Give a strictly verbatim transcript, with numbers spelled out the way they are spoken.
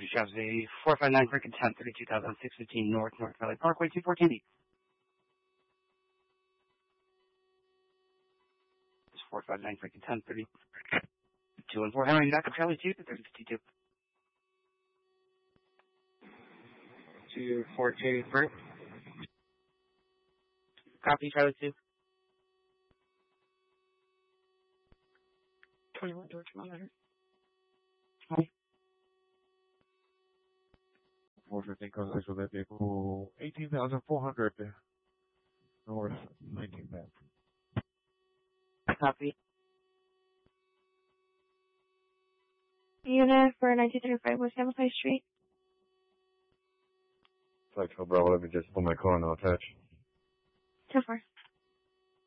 Chevy, four five nine freaking ten thirty two thousand six fifteen North, North Valley Parkway, two fourteen D. It's four five nine freaking ten thirty two and four Henry, back up Charlie two, thirty fifty-two. two fourteen Bert. Copy, Charlie two. twenty-one George Monitor. Hi. four fifteen contact with that vehicle, eighteen thousand four hundred north, nineteen map. Copy. Unit for nineteen thirty-five West Amplify Street. Flight twelve Bravo, let me just pull my car and I'll attach. ten four.